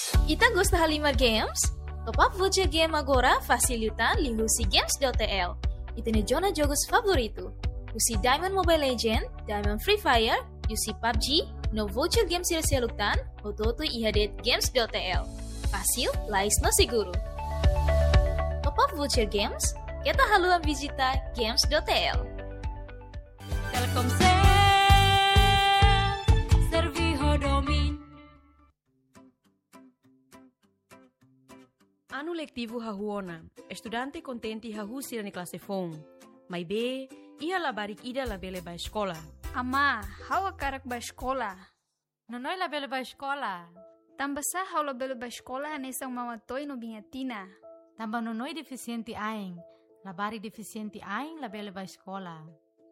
Ita gosta de Halimar Games? Top up voucher game agora facilitan lihusi games.tl. Ita ne zona jogos favorito. Usi Diamond Mobile Legend, Diamond Free Fire, usi PUBG, no voucher games selutan, ototo ihadet games.tl. Fácil, lais no seguro. Top up voucher games, kita haluan visita games.tl. Telkomsel, Serviho Domin. Ano letivo hahuona, estudante contente hahusi na classe phone. Mas be, ia labarik ida labele ba escola. Ama, hawa karak ba escola? Nonoy labele ba escola? Tambasa hawa labele ba escola hanesang mamatoy no bingatina. Tamba nonoy deficiente aing. Labari deficiente aing labele ba escola.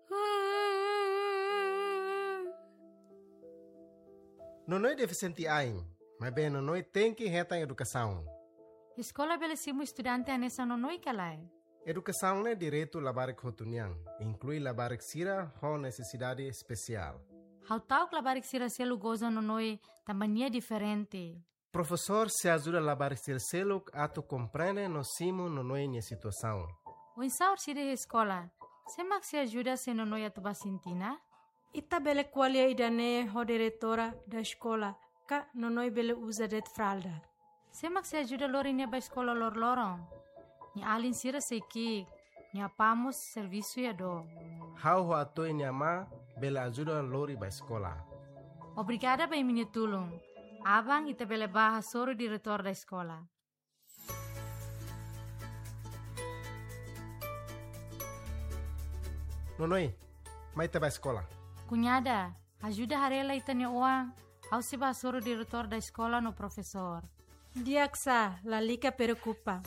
Nonoy deficiente aing, mas bem nonoy tem que reta educação. Escola belesimo estudante anessa nonoy kalay. Educação é direito labarik hotuniang, inclui labarik sira com necessidade especial. How tau labarik sira selu goza nonoy tambania diferente. Professor se ajuda labarik sira selu ato compreende no simo nonoy nia situação. O insaur sira escola, semak se ajuda se nonoy atubasintina? Ita bele qualia idane ho diretora da escola, ka nonoy bele usa det fralda. Semak se ajuda lori nia ba escola lor-lorong. Ni alin sira seki, ni apamos serviço ya do. How ho atoi nia ma bele ajuda lori ba escola. Obrigada ba minha tulong. Abang ita bele baha soro diretor da escola. Nonoy, mai te ba escola. Cunhada, ajuda harela ita nia uang. Au se ba soro diretor da escola no professor. Diaksa, la lica preocupa.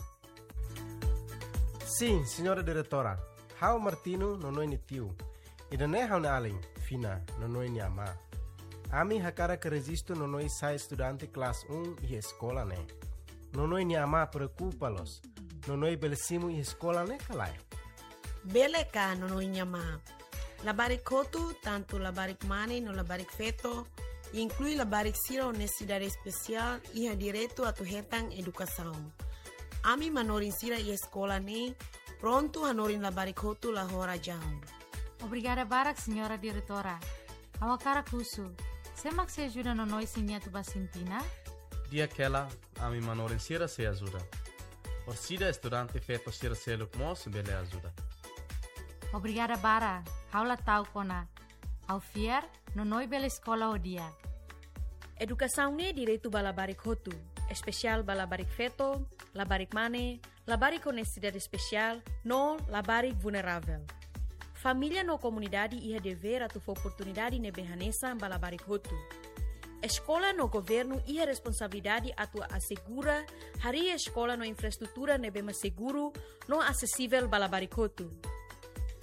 Sim, senhora diretora. How Martino nonoy ni tio. Idane how na alin, fina, nonoy ni ama. Ami hakara que registro nonoy sai estudante classe 1 e escola ne. Nonoy ni ama preocupa-los. Nonoy belesimo e escola ne kalay. Bele ka nonoy nyama. Labarik kotu, tanto labarik mani no labarik feto, inclui labarik sira necessidade especial e a direito a tuhetang educação. Ami manorin sira e escola ne, pronto hanorin labarik kotu la hora jam. Obrigada barak, senhora diretora. Awakara kusu. Semak se ajuda nonoy sinia tubasintina? Dia aquela, ami manorin sira se ajuda. Orsida estudante feto sira seluk mos bele ajuda. Obrigada bara. Haula tau kona. Au fier, nonoy bela escola o dia. Educação ne direito ba labarik hotu, especial ba labarik feto, labarik mane, labarik com necessidade especial, no labarik vulnerável. Família no comunidade ia dever atu oportunidade ne behanesa ba labarik hotu. Escola no governo ia responsabilidade atu assegura hari escola no infraestrutura ne bema seguro no acessível ba labarik hotu.